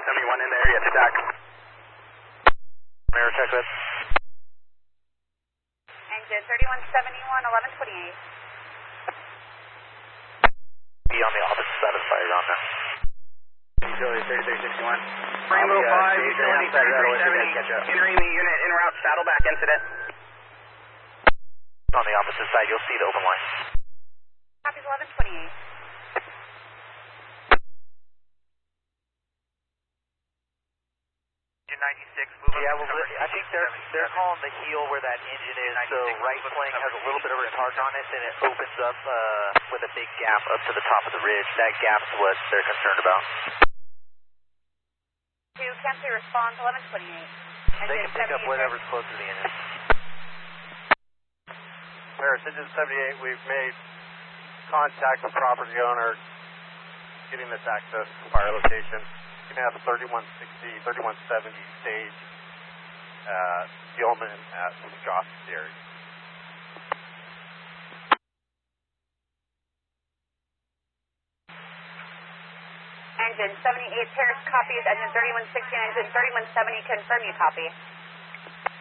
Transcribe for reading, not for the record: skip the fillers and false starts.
3171 in the area to TAC. Mirror check with. Engine 3171, 1128. Be on the opposite side of the fire ground now. Utility 3361. Rainbow 5, utility 3370. Entering the unit, en route, Saddleback incident. On the opposite side, you'll see the open line. Copies 1128. Yeah, well, I think they're calling the heel where that engine is, so right flank has a little bit of a retard on it, and it opens up with a big gap up to the top of the ridge. That gap's what they're concerned about. To Kempsey response 1128. They can pick up whatever's close to the engine. Paris, engine 78, we've made contact with property owner getting this access to fire location. You can have a 3160, 3170 stage Gilman at Josh Dairy. Engine 78 Paris copies, engine 3160 and engine 3170 confirm you copy.